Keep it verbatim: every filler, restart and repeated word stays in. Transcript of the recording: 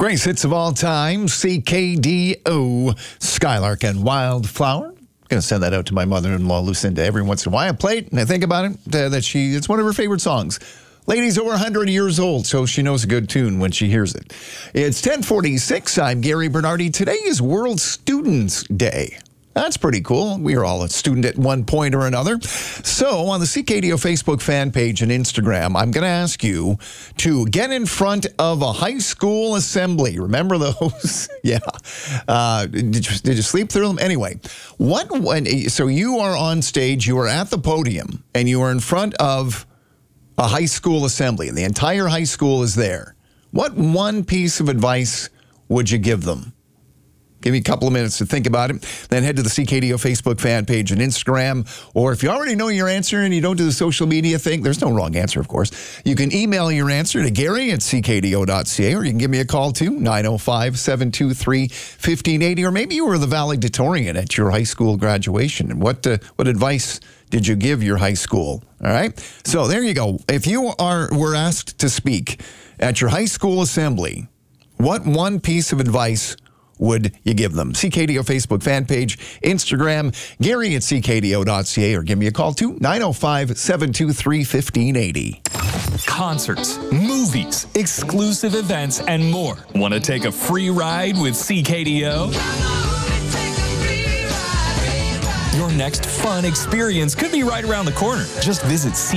Greatest hits of all time, C K D O, Skylark and Wildflower. Going to send that out to my mother-in-law, Lucinda, every once in a while. I play it and I think about it, uh, that she, it's one of her favorite songs. Lady's over one hundred years old, so she knows a good tune when she hears it. It's ten forty-six. I'm Gary Bernardi. Today is World Students Day. That's pretty cool. We are all a student at one point or another. So on the C K D O Facebook fan page and Instagram, I'm going to ask you to get in front of a high school assembly. Remember those? Yeah. Uh, did, you, did you sleep through them? Anyway, what when? So you are on stage, you are at the podium, and you are in front of a high school assembly, and the entire high school is there. What one piece of advice would you give them? Give me a couple of minutes to think about it. Then head to the C K D O Facebook fan page and Instagram. Or if you already know your answer and you don't do the social media thing, there's no wrong answer, of course. You can email your answer to Gary at C K D O dot C A, or you can give me a call too, nine oh five, seven two three, one five eight oh. Or maybe you were the valedictorian at your high school graduation. And what, uh, what advice did you give your high school? All right? So there you go. If you are were asked to speak at your high school assembly, what one piece of advice would you give them? C K D O Facebook fan page, Instagram, Gary at C K D O dot C A, or give me a call too, nine oh five, seven two three, one five eight oh. Concerts, movies, exclusive events, and more. Want to take a free ride with C K D O? Your next fun experience could be right around the corner. Just visit C